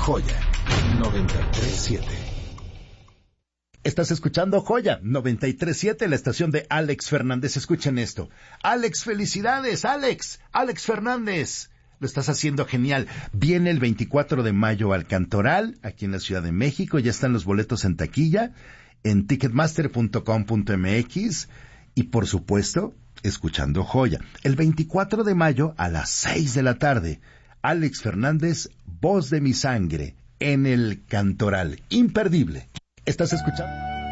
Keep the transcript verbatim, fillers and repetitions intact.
Joya noventa y tres punto siete. Estás escuchando Joya noventa y tres punto siete, la estación de Alex Fernández. Escuchen esto. Alex, felicidades, Alex. Alex Fernández. Lo estás haciendo genial. Viene el veinticuatro de mayo al Cantoral, aquí en la Ciudad de México. Ya están los boletos en taquilla, en ticketmaster punto com punto m x. Y por supuesto, escuchando Joya. El veinticuatro de mayo a las seis de la tarde. Alex Fernández, Voz de mi Sangre, en el Cantoral. Imperdible. ¿Estás escuchando?